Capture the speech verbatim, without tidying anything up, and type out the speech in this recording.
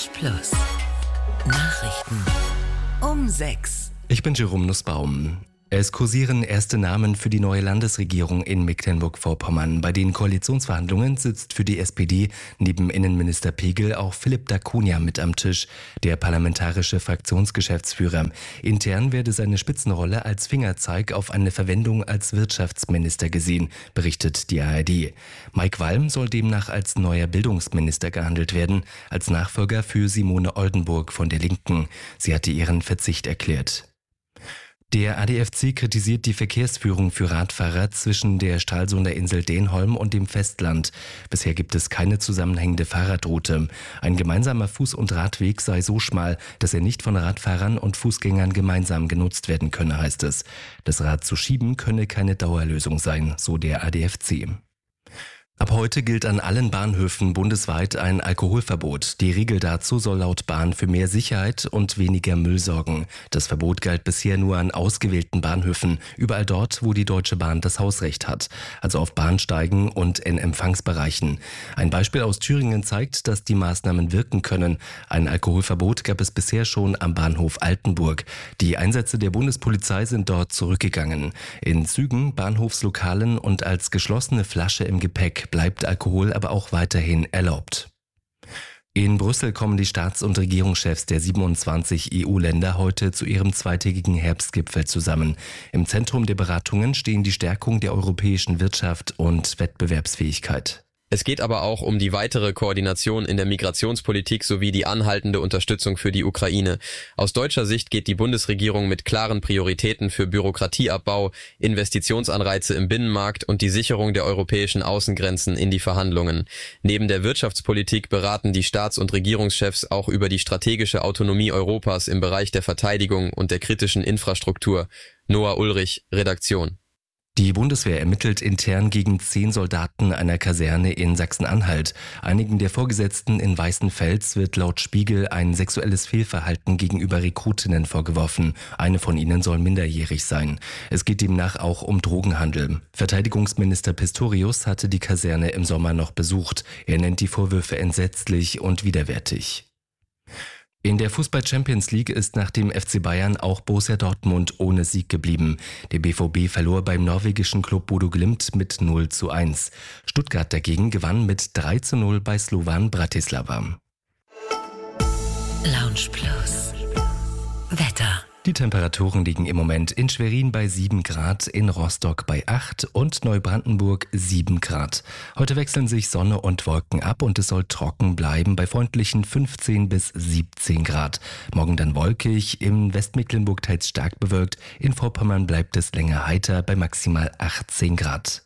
Lounge Plus. Nachrichten um sechs. Ich bin Jerome Nussbaum. Es kursieren erste Namen für die neue Landesregierung in Mecklenburg-Vorpommern. Bei den Koalitionsverhandlungen sitzt für die S P D neben Innenminister Pegel auch Philipp Dacunia mit am Tisch, der parlamentarische Fraktionsgeschäftsführer. Intern werde seine Spitzenrolle als Fingerzeig auf eine Verwendung als Wirtschaftsminister gesehen, berichtet die A R D. Mike Walm soll demnach als neuer Bildungsminister gehandelt werden, als Nachfolger für Simone Oldenburg von der Linken. Sie hatte ihren Verzicht erklärt. Der A D F C kritisiert die Verkehrsführung für Radfahrer zwischen der Stralsunder Insel Denholm und dem Festland. Bisher gibt es keine zusammenhängende Fahrradroute. Ein gemeinsamer Fuß- und Radweg sei so schmal, dass er nicht von Radfahrern und Fußgängern gemeinsam genutzt werden könne, heißt es. Das Rad zu schieben könne keine Dauerlösung sein, so der A D F C. Ab heute gilt an allen Bahnhöfen bundesweit ein Alkoholverbot. Die Regel dazu soll laut Bahn für mehr Sicherheit und weniger Müll sorgen. Das Verbot galt bisher nur an ausgewählten Bahnhöfen, überall dort, wo die Deutsche Bahn das Hausrecht hat, also auf Bahnsteigen und in Empfangsbereichen. Ein Beispiel aus Thüringen zeigt, dass die Maßnahmen wirken können. Ein Alkoholverbot gab es bisher schon am Bahnhof Altenburg. Die Einsätze der Bundespolizei sind dort zurückgegangen. In Zügen, Bahnhofslokalen und als geschlossene Flasche im Gepäck bleibt Alkohol aber auch weiterhin erlaubt. In Brüssel kommen die Staats- und Regierungschefs der siebenundzwanzig E U-Länder heute zu ihrem zweitägigen Herbstgipfel zusammen. Im Zentrum der Beratungen stehen die Stärkung der europäischen Wirtschaft und Wettbewerbsfähigkeit. Es geht aber auch um die weitere Koordination in der Migrationspolitik sowie die anhaltende Unterstützung für die Ukraine. Aus deutscher Sicht geht die Bundesregierung mit klaren Prioritäten für Bürokratieabbau, Investitionsanreize im Binnenmarkt und die Sicherung der europäischen Außengrenzen in die Verhandlungen. Neben der Wirtschaftspolitik beraten die Staats- und Regierungschefs auch über die strategische Autonomie Europas im Bereich der Verteidigung und der kritischen Infrastruktur. Noah Ulrich, Redaktion. Die Bundeswehr ermittelt intern gegen zehn Soldaten einer Kaserne in Sachsen-Anhalt. Einigen der Vorgesetzten in Weißenfels wird laut Spiegel ein sexuelles Fehlverhalten gegenüber Rekrutinnen vorgeworfen. Eine von ihnen soll minderjährig sein. Es geht demnach auch um Drogenhandel. Verteidigungsminister Pistorius hatte die Kaserne im Sommer noch besucht. Er nennt die Vorwürfe entsetzlich und widerwärtig. In der Fußball-Champions League ist nach dem F C Bayern auch Borussia Dortmund ohne Sieg geblieben. Der B V B verlor beim norwegischen Klub Bodo Glimt mit null zu eins. Stuttgart dagegen gewann mit drei zu null bei Slovan Bratislava. Lounge Plus. Wetter. Die Temperaturen liegen im Moment in Schwerin bei sieben Grad, in Rostock bei acht und Neubrandenburg sieben Grad. Heute wechseln sich Sonne und Wolken ab und es soll trocken bleiben bei freundlichen fünfzehn bis siebzehn Grad. Morgen dann wolkig, im Westmecklenburg teils stark bewölkt, in Vorpommern bleibt es länger heiter bei maximal achtzehn Grad.